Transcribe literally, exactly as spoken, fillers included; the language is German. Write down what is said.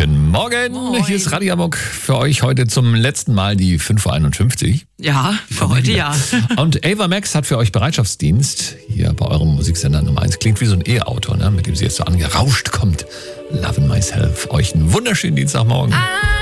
Guten Morgen. Moin. Hier ist Radio Hamburg für euch heute zum letzten Mal die fünf Uhr einundfünfzig. Ja, für heute ja. Und Ava Max hat für euch Bereitschaftsdienst hier bei eurem Musiksender Nummer eins. Klingt wie so ein E-Auto, ne? Mit dem sie jetzt so angerauscht kommt. Lovin' Myself. Euch einen wunderschönen Dienstagmorgen. I